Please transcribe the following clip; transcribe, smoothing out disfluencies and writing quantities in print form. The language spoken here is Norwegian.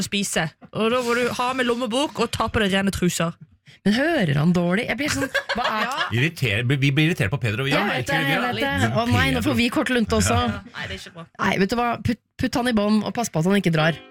spise. Og da må du ha med lommebok og ta på deg rene truser. Men hører han dårlig? Jeg blir sånn, Vi blir irritert på Pedro. Jeg vet det. Å nei, nå får vi kort lunte også. Nei, det er ikke bra. Nei, vet du hva? Putt han i bånd og pass på at han ikke drar.